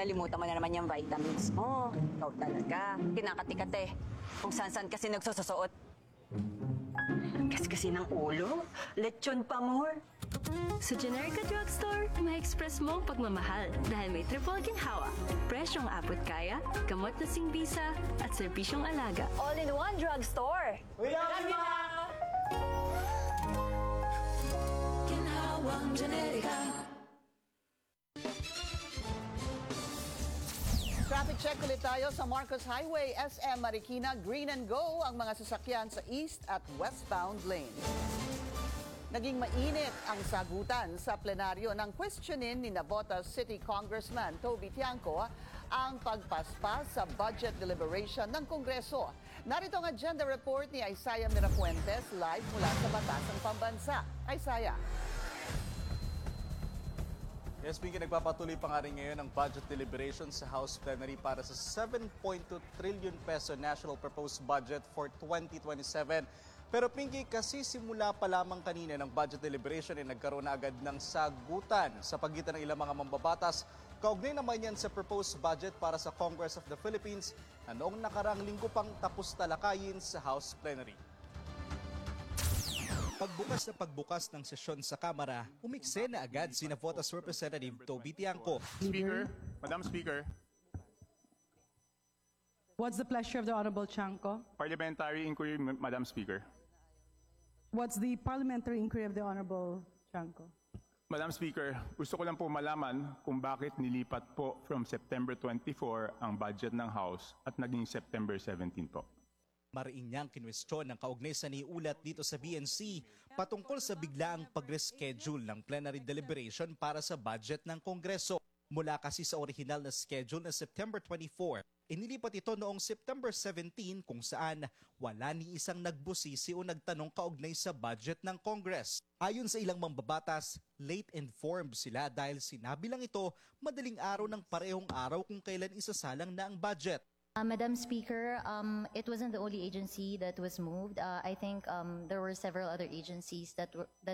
kinalimutan mo na naman yung vitamins mo. Ikaw talaga. Kinakatikate. Kung saan-saan kasi nagsususuot. Kasi ng ulo. Lechon pa more. Sa Generika Drugstore, ma-express mo ang pagmamahal dahil may triple ginhawa. Presyong abot kaya, gamot na singbisa, at serbisyong alaga. All-in-one drugstore. We love you, Ma! Ginhawang Generika. Traffic check ulit tayo sa Marcos Highway, SM Marikina, green and go ang mga sasakyan sa east at westbound lane. Naging mainit ang sagutan sa plenaryo ng questionin ni Navotas City Congressman Toby Tiangco ang pagpaspas sa budget deliberation ng Kongreso. Narito ang agenda report ni Isaiah Mirafuentes live mula sa Batasang Pambansa. Isaiah. Yes, Pinky, nagpapatuloy pa nga rin ngayon ang budget deliberation sa House Plenary para sa 7.2 trillion peso National Proposed Budget for 2027. Pero Pinky, kasi simula pa lamang kanina ng budget deliberation ay nagkaroon na agad ng sagutan sa pagitan ng ilang mga mambabatas. Kaugnay naman yan sa proposed budget para sa Congress of the Philippines na noong nakarang linggo pang tapos talakayin sa House Plenary. Pagbukas ng sesyon sa Kamara, umikse na agad si Navotas Representative Toby Tiangco. Speaker, Madam Speaker, What's the pleasure of the Honorable Chanco? Parliamentary Inquiry, Madam Speaker. What's the parliamentary inquiry of the Honorable Chanco? Madam Speaker, gusto ko lang po malaman kung bakit nilipat po from September 24 ang budget ng House at naging September 17 po. Mariin niyang kinwestiyon ng kaugnay sa niulat dito sa BNC patungkol sa biglaang pag-reschedule ng plenary deliberation para sa budget ng Kongreso. Mula kasi sa orihinal na schedule na September 24, inilipat ito noong September 17 kung saan wala ni isang nagbusisi o nagtanong kaugnay sa budget ng Congress. Ayon sa ilang mambabatas, late informed sila dahil sinabi lang ito madaling araw ng parehong araw kung kailan isasalang na ang budget. Madam Speaker, it wasn't the only agency that was moved. I think there were several other agencies that